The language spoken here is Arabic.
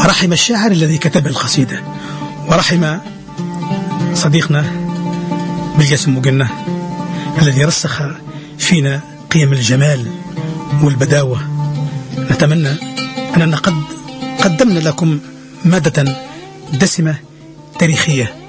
رحم الشاعر الذي كتب القصيدة، ورحم صديقنا بالجاسم مجنة الذي رسخ فينا قيم الجمال والبداوة. نتمنى أننا قد قدمنا لكم مادة دسمة تاريخية